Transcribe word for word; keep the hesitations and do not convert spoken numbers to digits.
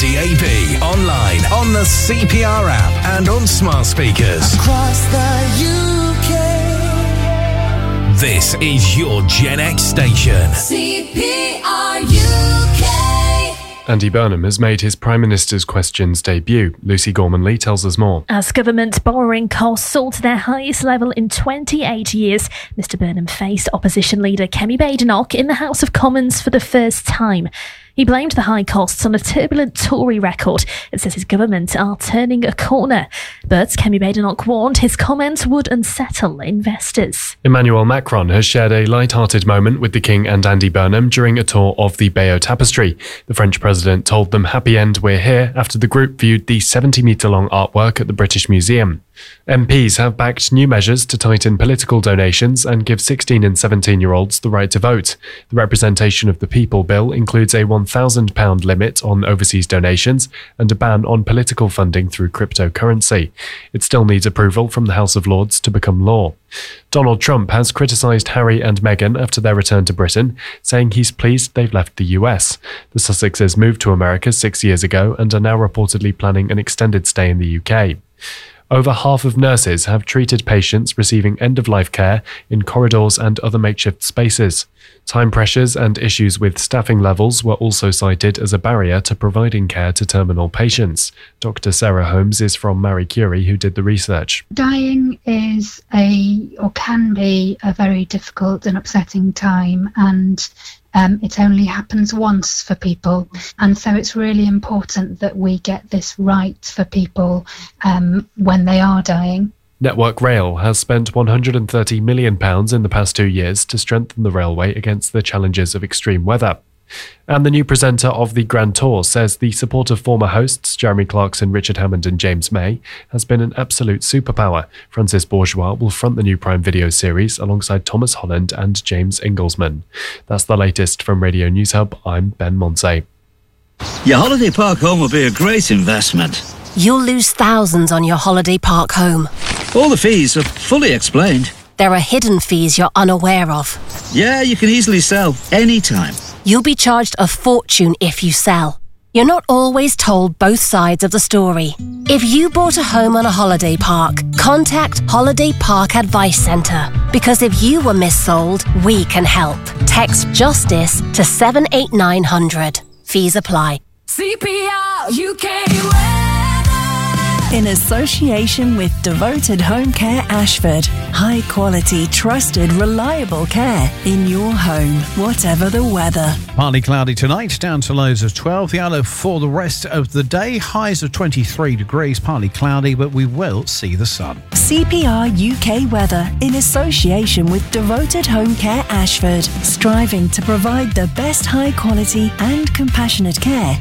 D A B, online, on the C P R app and on smart speakers. Across the U K. This is your Gen X station. C P R U K. Andy Burnham has made his Prime Minister's Questions debut. Lucy Gormanley tells us more. As government borrowing costs soared to their highest level in twenty-eight years, Mr Burnham faced opposition leader Kemi Badenoch in the House of Commons for the first time. He blamed the high costs on a turbulent Tory record and says his government are turning a corner. But Kemi Badenoch warned his comments would unsettle investors. Emmanuel Macron has shared a light-hearted moment with the King and Andy Burnham during a tour of the Bayeux Tapestry. The French president told them happy end we're here after the group viewed the seventy-metre-long artwork at the British Museum. M Ps have backed new measures to tighten political donations and give sixteen and seventeen-year-olds the right to vote. The Representation of the People Bill includes a one thousand pounds limit on overseas donations and a ban on political funding through cryptocurrency. It still needs approval from the House of Lords to become law. Donald Trump has criticised Harry and Meghan after their return to Britain, saying he's pleased they've left the U S. The Sussexes moved to America six years ago and are now reportedly planning an extended stay in the U K. Over half of nurses have treated patients receiving end-of-life care in corridors and other makeshift spaces. Time pressures and issues with staffing levels were also cited as a barrier to providing care to terminal patients. Doctor Sarah Holmes is from Marie Curie, who did the research. Dying is a, or can be, a very difficult and upsetting time, and Um, it only happens once for people, and so it's really important that we get this right for people um, when they are dying. Network Rail has spent one hundred thirty million pounds in the past two years to strengthen the railway against the challenges of extreme weather. And the new presenter of the Grand Tour says the support of former hosts Jeremy Clarkson, Richard Hammond and James May has been an absolute superpower. Francis Bourgeois will front the new Prime Video series alongside Thomas Holland and James Inglesman. That's the latest from Radio News Hub. I'm Ben Monse. Your holiday park home will be a great investment. You'll lose thousands on your holiday park home. All the fees are fully explained. There are hidden fees you're unaware of. Yeah, you can easily sell anytime. You'll be charged a fortune if you sell. You're not always told both sides of the story. If you bought a home on a holiday park, contact Holiday Park Advice Centre. Because if you were missold, we can help. Text JUSTICE to seven eight nine hundred. Fees apply. C P R U K. In association with Devoted Home Care Ashford. High quality, trusted, reliable care in your home, whatever the weather. Partly cloudy tonight, down to lows of twelve. The outlook for the rest of the day, highs of twenty-three degrees, partly cloudy, but we will see the sun. C P R U K weather in association with Devoted Home Care Ashford. Striving to provide the best high quality and compassionate care